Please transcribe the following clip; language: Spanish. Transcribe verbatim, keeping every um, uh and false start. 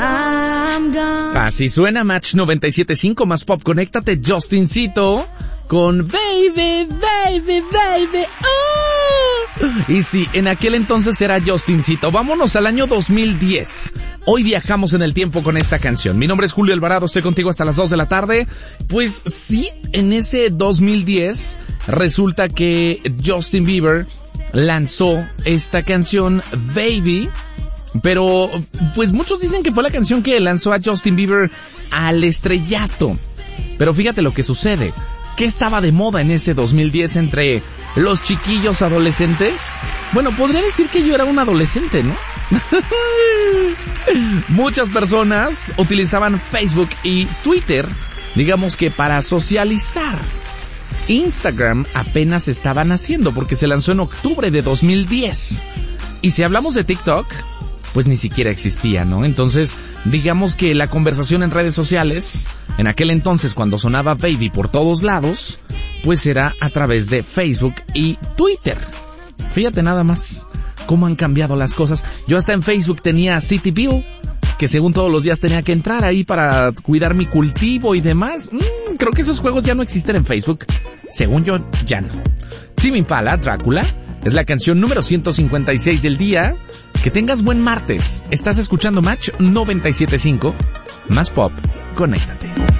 I'm gone. Así suena Match noventa y siete punto cinco más pop. Conéctate, Justincito, con Baby, Baby, Baby. Oh. Y sí, en aquel entonces era Justincito. Vámonos al año dos mil diez. Hoy viajamos en el tiempo con esta canción. Mi nombre es Julio Alvarado, estoy contigo hasta las dos de la tarde. Pues sí, en ese dos mil diez resulta que Justin Bieber lanzó esta canción, Baby. Pero, pues muchos dicen que fue la canción que lanzó a Justin Bieber al estrellato. Pero fíjate lo que sucede. ¿Qué estaba de moda en ese dos mil diez entre los chiquillos adolescentes? Bueno, podría decir que yo era un adolescente, ¿no? Muchas personas utilizaban Facebook y Twitter, digamos que para socializar. Instagram apenas estaban haciendo porque se lanzó en octubre de dos mil diez. Y si hablamos de TikTok, pues ni siquiera existía, ¿no? Entonces, digamos que la conversación en redes sociales, en aquel entonces cuando sonaba Baby por todos lados, pues era a través de Facebook y Twitter. Fíjate nada más cómo han cambiado las cosas. Yo hasta en Facebook tenía City Bill, que según todos los días tenía que entrar ahí para cuidar mi cultivo y demás. Mm, creo que esos juegos ya no existen en Facebook. Según yo, ya no. Tame Impala, Drácula, es la canción número ciento cincuenta y seis del día. Que tengas buen martes. Estás escuchando Match noventa y siete punto cinco. Más pop, conéctate.